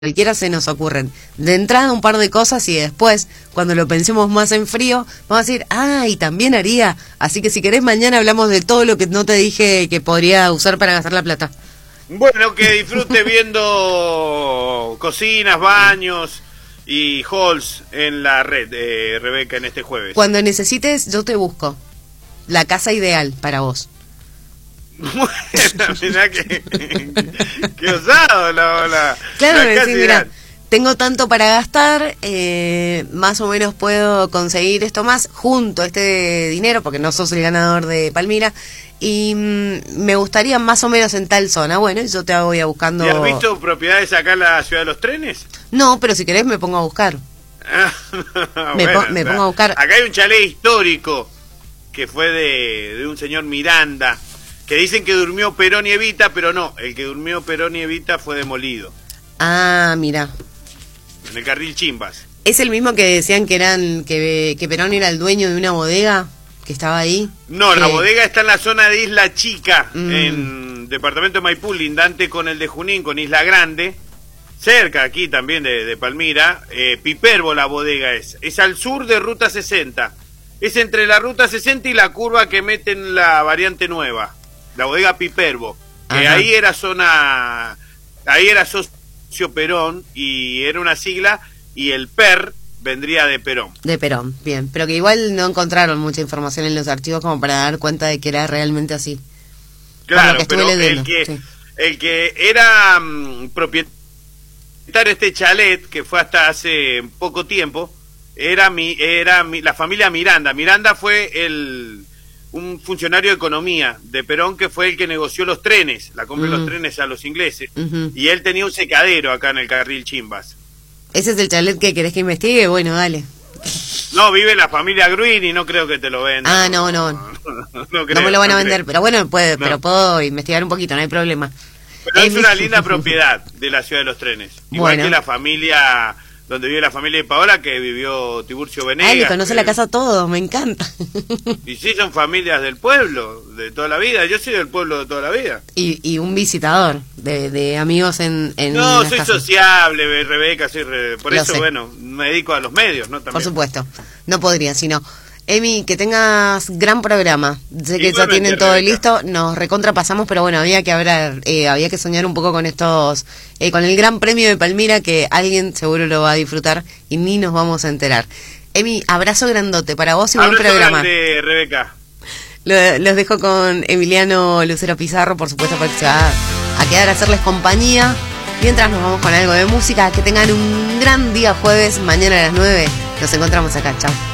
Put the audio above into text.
cualquiera se nos ocurren de entrada un par de cosas y después, cuando lo pensemos más en frío, vamos a decir, y también haría. Así que si querés, mañana hablamos de todo lo que no te dije que podría usar para gastar la plata. Bueno, que disfrute viendo cocinas, baños y halls en la red, Rebeca, en este jueves. Cuando necesites, yo te busco la casa ideal para vos. Bueno, mirá que osado Claro, la sí, mira, tengo tanto para gastar, más o menos puedo conseguir esto más junto a este dinero, porque no sos el ganador de Palmira, y me gustaría más o menos en tal zona. Bueno, yo te voy a buscando. ¿Y has visto propiedades acá en la ciudad de los trenes? No, pero si querés me pongo a buscar. Me pongo a buscar. Acá hay un chalet histórico que fue de un señor Miranda, que dicen que durmió Perón y Evita, pero no, el que durmió Perón y Evita fue demolido. Mira. En el carril Chimbas. ¿Es el mismo que decían que que Perón era el dueño de una bodega que estaba ahí? No, la bodega está en la zona de Isla Chica, en departamento de Maipú, lindante con el de Junín, con Isla Grande, cerca aquí también de Palmira. Piperbo la bodega es al sur de Ruta 60. Es entre la Ruta 60 y la curva que mete en la variante nueva. La bodega Piperbo, que ahí era socio Perón y era una sigla, y el PER vendría de Perón. De Perón, bien, pero que igual no encontraron mucha información en los archivos como para dar cuenta de que era realmente así. Claro, pero el que era propietario de este chalet, que fue hasta hace poco tiempo, era la familia Miranda. Miranda fue un funcionario de economía de Perón, que fue el que negoció los trenes, la compra de los trenes a los ingleses, y él tenía un secadero acá en el carril Chimbas. ¿Ese es el chalet que querés que investigue? Bueno, dale. No, vive la familia Gruin y no creo que te lo vendan. No me lo van a vender, pero bueno, pero puedo investigar un poquito, no hay problema. Pero es una linda propiedad de la ciudad de los trenes, igual que la familia donde vive la familia de Paola, que vivió Tiburcio Venegas. Le conoce la casa a todos, me encanta. Y sí, son familias del pueblo, de toda la vida. Yo soy del pueblo de toda la vida. Y un visitador de amigos en No, soy casas. Sociable, Rebeca, por eso, bueno, me dedico a los medios, ¿no? También. Por supuesto, no podría, sino... Emi, que tengas gran programa. Sé que ya tienen todo listo, nos recontrapasamos, pero bueno, había que soñar un poco con estos, con el Gran Premio de Palmira, que alguien seguro lo va a disfrutar y ni nos vamos a enterar. Emi, abrazo grandote para vos y buen programa. Grande, Rebeca. Los dejo con Emiliano Lucero Pizarro, por supuesto, porque se va a quedar a hacerles compañía. Mientras nos vamos con algo de música, que tengan un gran día jueves, mañana a las 9. Nos encontramos acá, chao.